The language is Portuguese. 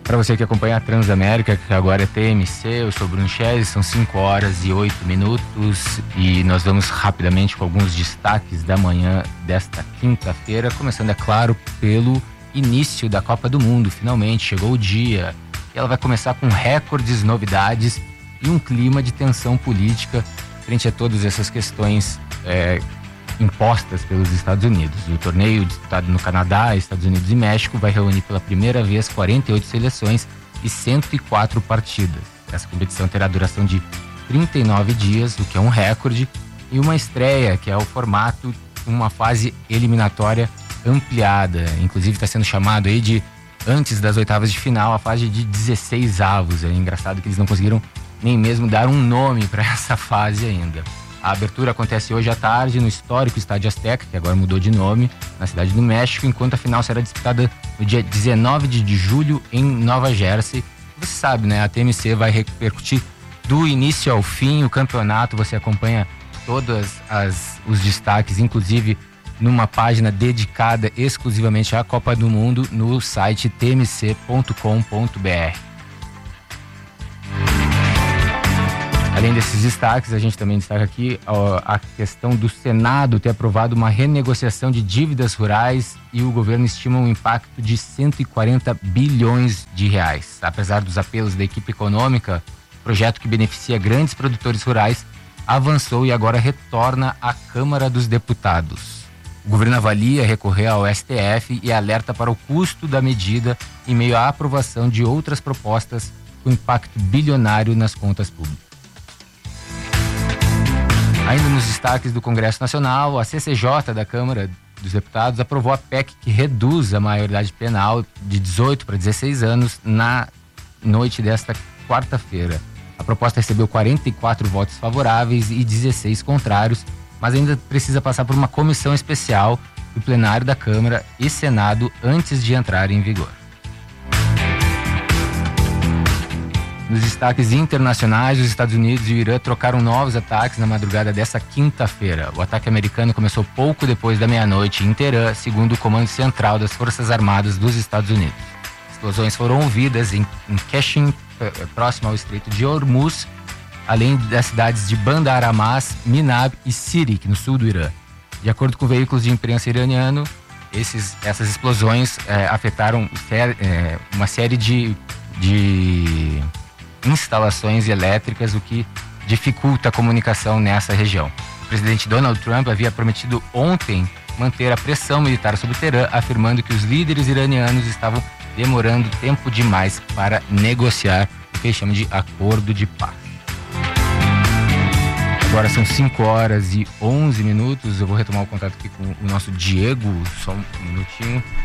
Para você que acompanha a Transamérica, que agora é TMC, eu sou Bruno Chese, são 5 horas e 8 minutos e nós vamos rapidamente com alguns destaques da manhã desta quinta-feira, começando, é claro, pelo início da Copa do Mundo. Finalmente chegou o dia e ela vai começar com recordes, novidades e um clima de tensão política frente a todas essas questões impostas pelos Estados Unidos. O torneio disputado no Canadá, Estados Unidos e México vai reunir pela primeira vez 48 seleções e 104 partidas. Essa competição terá duração de 39 dias, o que é um recorde, e uma estreia, que é o formato, uma fase eliminatória ampliada. Inclusive está sendo chamado aí de, antes das oitavas de final, a fase de 16 avos. É engraçado que eles não conseguiram nem mesmo dar um nome para essa fase ainda. A abertura acontece hoje à tarde no histórico Estádio Azteca, que agora mudou de nome, na cidade do México, enquanto a final será disputada no dia 19 de julho em Nova Jersey. Você sabe, né? A TMC vai repercutir do início ao fim o campeonato. Você acompanha todos os destaques, inclusive numa página dedicada exclusivamente à Copa do Mundo no site tmc.com.br. Além desses destaques, a gente também destaca aqui a questão do Senado ter aprovado uma renegociação de dívidas rurais e o governo estima um impacto de 140 bilhões de reais. Apesar dos apelos da equipe econômica, o projeto que beneficia grandes produtores rurais avançou e agora retorna à Câmara dos Deputados. O governo avalia recorrer ao STF e alerta para o custo da medida em meio à aprovação de outras propostas com impacto bilionário nas contas públicas. Ainda nos destaques do Congresso Nacional, a CCJ da Câmara dos Deputados aprovou a PEC que reduz a maioridade penal de 18 para 16 anos na noite desta quarta-feira. A proposta recebeu 44 votos favoráveis e 16 contrários, mas ainda precisa passar por uma comissão especial do plenário da Câmara e Senado antes de entrar em vigor. Nos destaques internacionais, os Estados Unidos e o Irã trocaram novos ataques na madrugada dessa quinta-feira. O ataque americano começou pouco depois da meia-noite em Teherã, segundo o Comando Central das Forças Armadas dos Estados Unidos. Explosões foram ouvidas em Qashem, próximo ao Estreito de Hormuz, além das cidades de Bandar Abbas, Minab e Sirik, no sul do Irã. De acordo com veículos de imprensa iraniano, essas explosões afetaram uma série de instalações elétricas, o que dificulta a comunicação nessa região. O presidente Donald Trump havia prometido ontem manter a pressão militar sobre Teherã, afirmando que os líderes iranianos estavam demorando tempo demais para negociar o que ele chama de acordo de paz. Agora são 5 horas e 11 minutos, eu vou retomar o contato aqui com o nosso Diego, só um minutinho.